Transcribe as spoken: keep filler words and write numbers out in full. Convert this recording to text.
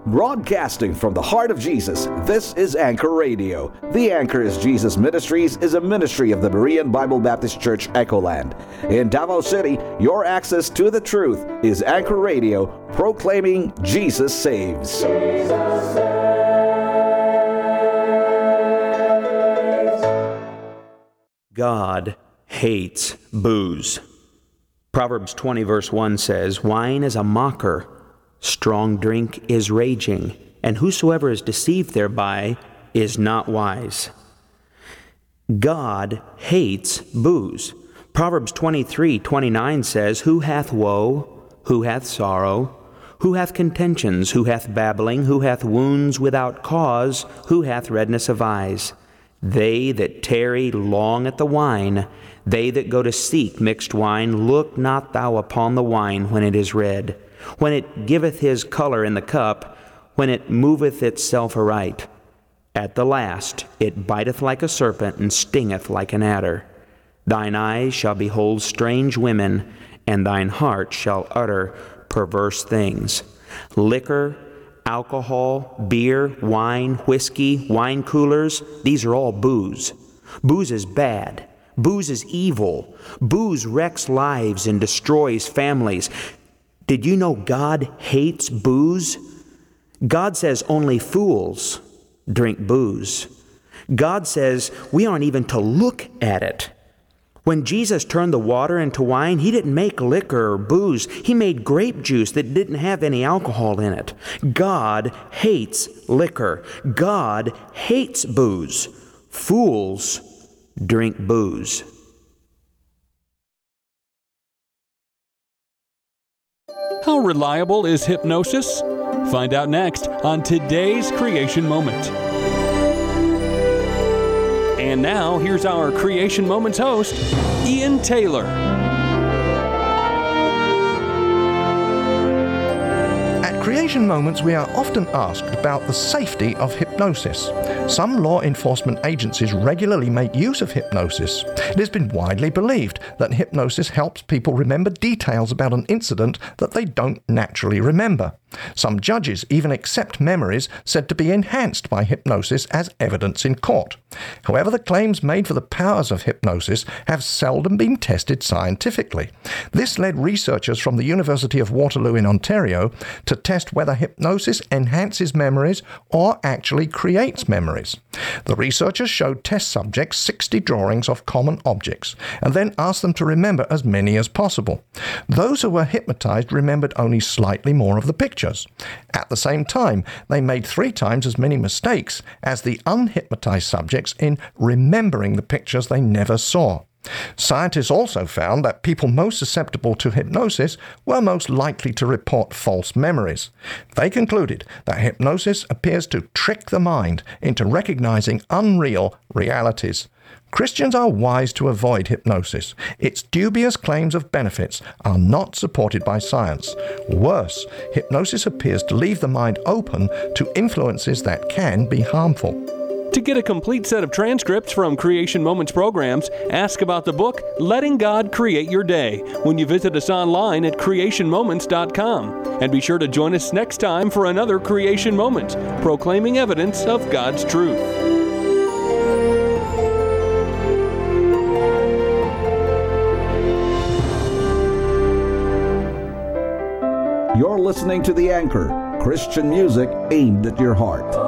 Broadcasting from the heart of Jesus, this is Anchor Radio. The Anchor is Jesus Ministries is a ministry of the Berean Bible Baptist Church, Echoland. In Davao City, your access to the truth is Anchor Radio, proclaiming Jesus saves. Jesus saves. God hates booze. Proverbs twenty verse one says, "Wine is a mocker, strong drink is raging, and whosoever is deceived thereby is not wise." God hates booze. Proverbs twenty-three twenty-nine says, "Who hath woe? Who hath sorrow? Who hath contentions? Who hath babbling? Who hath wounds without cause? Who hath redness of eyes? They that tarry long at the wine, they that go to seek mixed wine, look not thou upon the wine when it is red, when it giveth his color in the cup, when it moveth itself aright. At the last it biteth like a serpent, and stingeth like an adder. Thine eyes shall behold strange women, and thine heart shall utter perverse things." Liquor, alcohol, beer, wine, whiskey, wine coolers, these are all booze. Booze is bad. Booze is evil. Booze wrecks lives and destroys families. Did you know God hates booze? God says only fools drink booze. God says we aren't even to look at it. When Jesus turned the water into wine, he didn't make liquor or booze. He made grape juice that didn't have any alcohol in it. God hates liquor. God hates booze. Fools drink booze. How reliable is hypnosis? Find out next on today's Creation Moment. And now, here's our Creation Moments host, Ian Taylor. At Creation Moments, we are often asked about the safety of hypnosis. Some law enforcement agencies regularly make use of hypnosis. It has been widely believed that hypnosis helps people remember details about an incident that they don't naturally remember. Some judges even accept memories said to be enhanced by hypnosis as evidence in court. However, the claims made for the powers of hypnosis have seldom been tested scientifically. This led researchers from the University of Waterloo in Ontario to test whether hypnosis enhances memories or actually creates memories. The researchers showed test subjects sixty drawings of common objects and then asked them to remember as many as possible. Those who were hypnotized remembered only slightly more of the pictures. At the same time, they made three times as many mistakes as the unhypnotized subjects in remembering the pictures they never saw. Scientists also found that people most susceptible to hypnosis were most likely to report false memories. They concluded that hypnosis appears to trick the mind into recognizing unreal realities. Christians are wise to avoid hypnosis. Its dubious claims of benefits are not supported by science. Worse, hypnosis appears to leave the mind open to influences that can be harmful. To get a complete set of transcripts from Creation Moments programs, ask about the book, Letting God Create Your Day, when you visit us online at creation moments dot com. And be sure to join us next time for another Creation Moment, proclaiming evidence of God's truth. You're listening to The Anchor, Christian music aimed at your heart.